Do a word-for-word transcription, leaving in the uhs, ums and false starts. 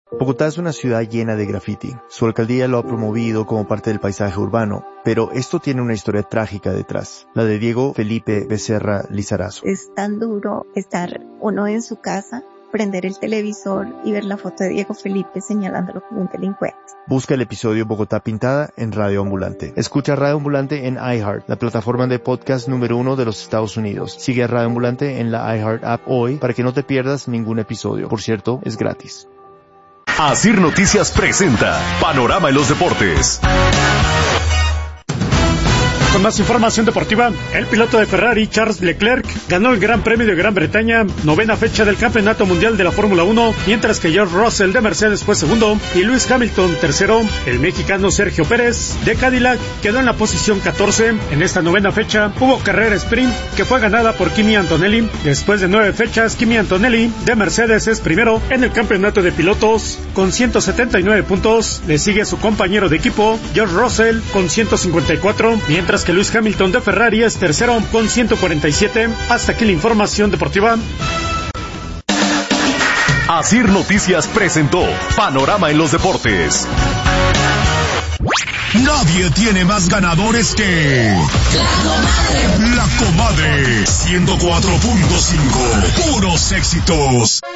Bogotá es una ciudad llena de graffiti. Su alcaldía lo ha promovido como parte del paisaje urbano, pero esto tiene una historia trágica detrás, la de Diego Felipe Becerra Lizarazo. Es tan duro estar uno en su casa, prender el televisor y ver la foto de Diego Felipe señalándolo como un delincuente. Busca el episodio Bogotá Pintada en Radio Ambulante. Escucha Radio Ambulante en iHeart, la plataforma de podcast número uno de los Estados Unidos. Sigue a Radio Ambulante en la iHeart app hoy para que no te pierdas ningún episodio. Por cierto, es gratis. Asir Noticias presenta Panorama en los Deportes. Con más información deportiva, el piloto de Ferrari, Charles Leclerc, ganó el Gran Premio de Gran Bretaña, novena fecha del Campeonato Mundial de la Fórmula uno, mientras que George Russell de Mercedes fue segundo y Lewis Hamilton tercero. El mexicano Sergio Pérez de Cadillac quedó en la posición catorce. En esta novena fecha hubo carrera sprint que fue ganada por Kimi Antonelli. Después de nueve fechas, Kimi Antonelli de Mercedes es primero en el campeonato de pilotos con ciento setenta y nueve puntos. Le sigue su compañero de equipo, George Russell, con ciento cincuenta y cuatro, mientras que Lewis Hamilton de Ferrari es tercero con ciento cuarenta y siete. Hasta aquí la información deportiva. Asir Noticias presentó Panorama en los Deportes. Nadie tiene más ganadores que La Comadre. La Comadre ciento cuatro punto cinco. Puros éxitos.